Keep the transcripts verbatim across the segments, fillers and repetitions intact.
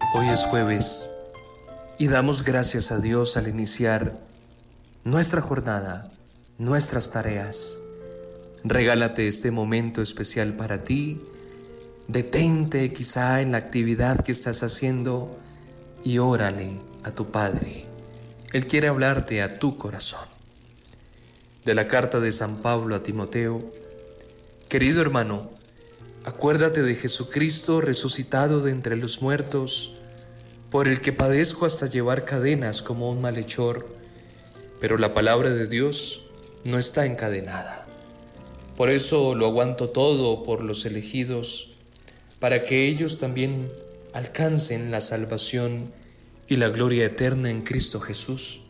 Hoy es jueves y damos gracias a Dios al iniciar nuestra jornada, nuestras tareas. Regálate este momento especial para ti. Detente quizá en la actividad que estás haciendo y órale a tu Padre. Él quiere hablarte a tu corazón. De la carta de San Pablo a Timoteo: querido hermano, acuérdate de Jesucristo resucitado de entre los muertos, por el que padezco hasta llevar cadenas como un malhechor, pero la palabra de Dios no está encadenada. Por eso lo aguanto todo por los elegidos, para que ellos también alcancen la salvación y la gloria eterna en Cristo Jesús.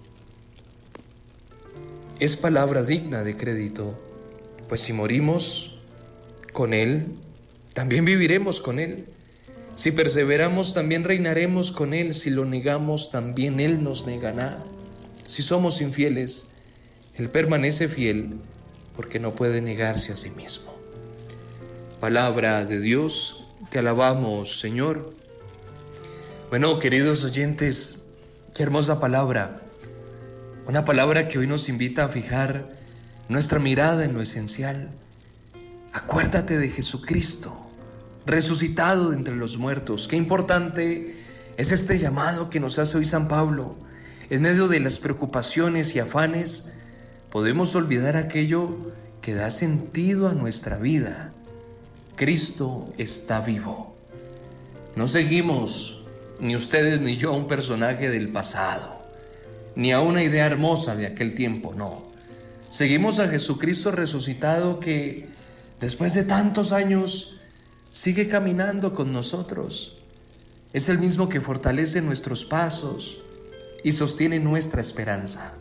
Es palabra digna de crédito, pues si morimos con Él, también viviremos con Él. Si perseveramos, también reinaremos con Él. Si lo negamos, también Él nos negará. Si somos infieles, Él permanece fiel, porque no puede negarse a sí mismo. Palabra de Dios, te alabamos, Señor. Bueno, queridos oyentes, qué hermosa palabra. Una palabra que hoy nos invita a fijar nuestra mirada en lo esencial. Acuérdate de Jesucristo, resucitado de entre los muertos. Qué importante es este llamado que nos hace hoy San Pablo. En medio de las preocupaciones y afanes, podemos olvidar aquello que da sentido a nuestra vida. Cristo está vivo. No seguimos, ni ustedes ni yo, a un personaje del pasado, ni a una idea hermosa de aquel tiempo, no. Seguimos a Jesucristo resucitado que, después de tantos años, sigue caminando con nosotros. Es el mismo que fortalece nuestros pasos y sostiene nuestra esperanza.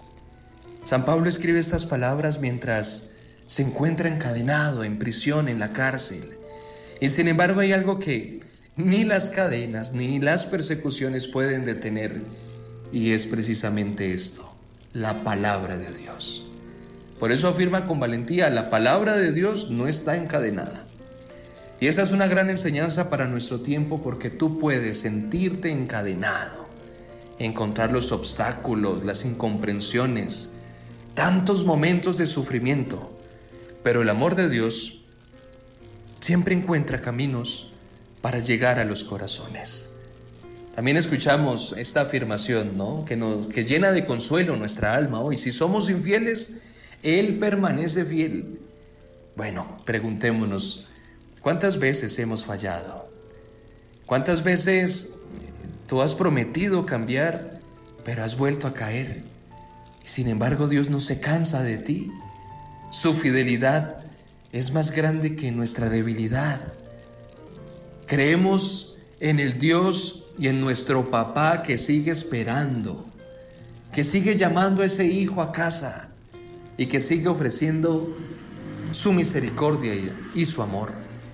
San Pablo escribe estas palabras mientras se encuentra encadenado en prisión, en la cárcel. Y sin embargo hay algo que ni las cadenas ni las persecuciones pueden detener, y es precisamente esto: la palabra de Dios. Por eso afirma con valentía: la palabra de Dios no está encadenada. Y esa es una gran enseñanza para nuestro tiempo, porque tú puedes sentirte encadenado, encontrar los obstáculos, las incomprensiones, tantos momentos de sufrimiento, pero el amor de Dios siempre encuentra caminos para llegar a los corazones. También escuchamos esta afirmación, ¿no? que, nos, que llena de consuelo nuestra alma hoy: si somos infieles, Él permanece fiel. Bueno, preguntémonos, ¿cuántas veces hemos fallado? ¿Cuántas veces tú has prometido cambiar, pero has vuelto a caer? Sin embargo, Dios no se cansa de ti. Su fidelidad es más grande que nuestra debilidad. Creemos en el Dios y en nuestro papá que sigue esperando, que sigue llamando a ese hijo a casa y que sigue ofreciendo su misericordia y su amor.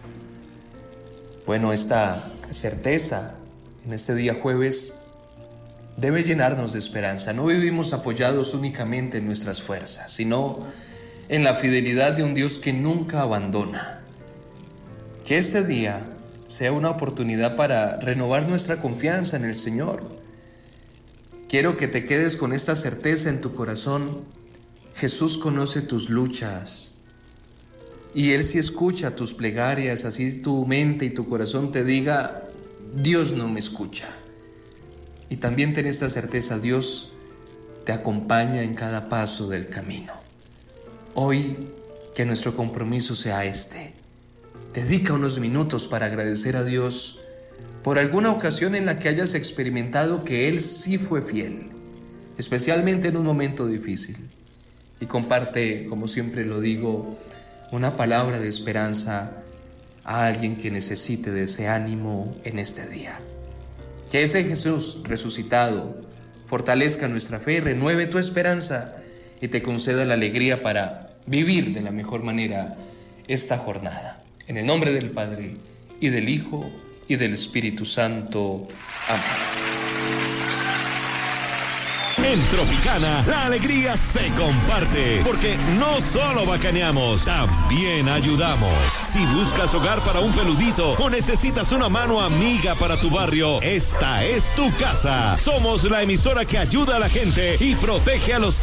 Bueno, esta certeza en este día jueves debe llenarnos de esperanza. No vivimos apoyados únicamente en nuestras fuerzas, sino en la fidelidad de un Dios que nunca abandona. Que este día sea una oportunidad para renovar nuestra confianza en el Señor. Quiero que te quedes con esta certeza en tu corazón: Jesús conoce tus luchas y Él sí escucha tus plegarias, así tu mente y tu corazón te diga: Dios no me escucha. Y también ten esta certeza: Dios te acompaña en cada paso del camino. Hoy, que nuestro compromiso sea este. Dedica unos minutos para agradecer a Dios por alguna ocasión en la que hayas experimentado que Él sí fue fiel, especialmente en un momento difícil. Y comparte, como siempre lo digo, una palabra de esperanza a alguien que necesite de ese ánimo en este día. Que ese Jesús resucitado fortalezca nuestra fe, renueve tu esperanza y te conceda la alegría para vivir de la mejor manera esta jornada. En el nombre del Padre, y del Hijo, y del Espíritu Santo. Amén. En Tropicana, la alegría se comparte, porque no solo bacaneamos, también ayudamos. Si buscas hogar para un peludito o necesitas una mano amiga para tu barrio, esta es tu casa. Somos la emisora que ayuda a la gente y protege a los